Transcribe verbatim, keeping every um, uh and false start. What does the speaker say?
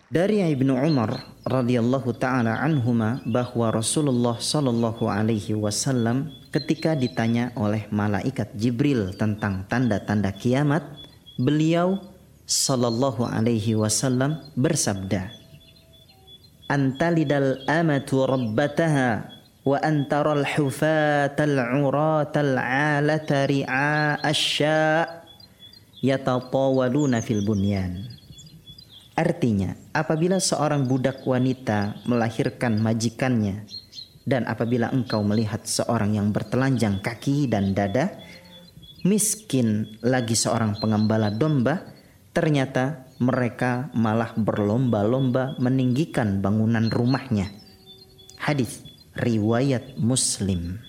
Dari Ibnu Umar radhiyallahu taala anhuma bahwa Rasulullah sallallahu alaihi wasallam ketika ditanya oleh malaikat Jibril tentang tanda-tanda kiamat, beliau sallallahu alaihi wasallam bersabda, "Antalidal amatu rabbataha wa antaral hufatal uratal alata ri'a asya yatatawaluna fil bunyan." Artinya, apabila seorang budak wanita melahirkan majikannya, dan apabila engkau melihat seorang yang bertelanjang kaki dan dada, miskin lagi seorang pengembala domba, ternyata mereka malah berlomba-lomba meninggikan bangunan rumahnya. Hadis riwayat Muslim.